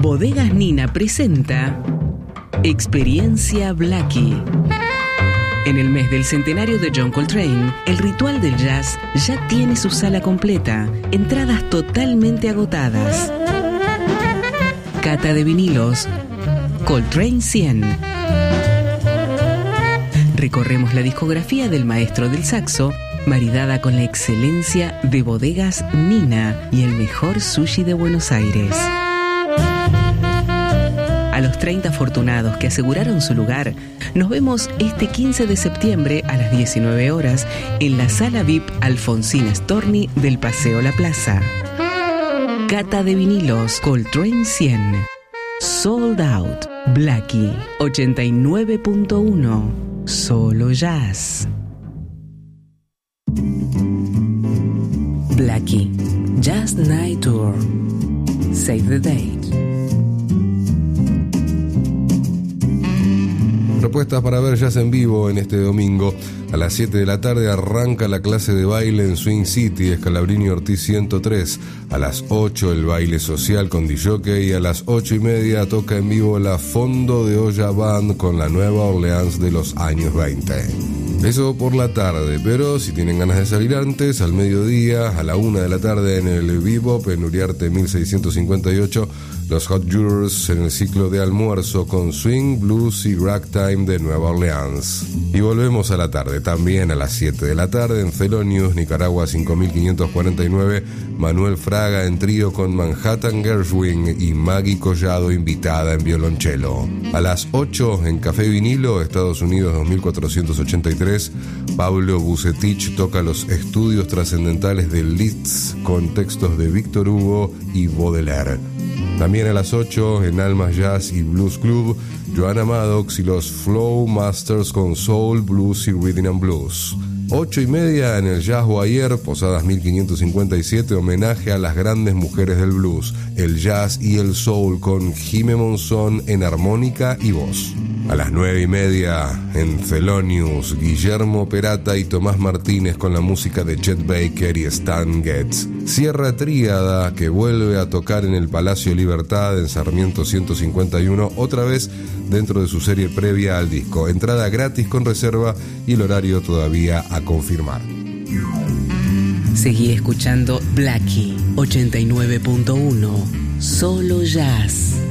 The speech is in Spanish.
Bodegas Nina presenta Experiencia Blackie. En el mes del centenario de John Coltrane, el Ritual del Jazz ya tiene su sala completa, entradas totalmente agotadas. Cata de vinilos, Coltrane 100. Recorremos la discografía del maestro del saxo, maridada con la excelencia de Bodegas Nina y el mejor sushi de Buenos Aires. A los 30 afortunados que aseguraron su lugar, nos vemos este 15 de septiembre a las 19 horas en la sala VIP Alfonsina Storni del Paseo La Plaza. Cata de vinilos, Coltrane 100. Sold Out. Blackie 89.1. Solo Jazz. Blackie Jazz Night Tour. Save the date. Propuestas para ver jazz en vivo en este domingo. A las 7 de la tarde arranca la clase de baile en Swing City, Scalabrini Ortiz 103. A las 8 el baile social con DJ y a las 8:30 toca en vivo la Fondo de Olla Band con la Nueva Orleans de los años 20. Eso por la tarde, pero si tienen ganas de salir antes, al mediodía, a la 1 de la tarde en el Bebop, en Uriarte 1658, los Hot Jurors en el ciclo de almuerzo con swing, blues y ragtime de Nueva Orleans. Y volvemos a la tarde, también a las 7 de la tarde en Thelonious, Nicaragua 5549, Manuel Fraga en trío con Manhattan Gershwin y Maggie Collado invitada en violonchelo. A las 8 en Café Vinilo, Estados Unidos 2483, Pablo Bucetich toca los estudios trascendentales de Liszt con textos de Víctor Hugo y Baudelaire. También a las 8 en Almas Jazz y Blues Club, Joanna Maddox y los Flow Masters con Soul, Blues y Rhythm and Blues. 8:30 en el Jazz Boyer, Posadas 1557, homenaje a las grandes mujeres del blues, el jazz y el soul con Jimé Monzón en armónica y voz. A las 9:30 en Thelonious, Guillermo Perata y Tomás Martínez con la música de Chet Baker y Stan Getz. Sierra Tríada, que vuelve a tocar en el Palacio Libertad en Sarmiento 151, otra vez dentro de su serie previa al disco. Entrada gratis con reserva y el horario todavía a confirmar. Seguí escuchando Blackie 89.1. Solo Jazz.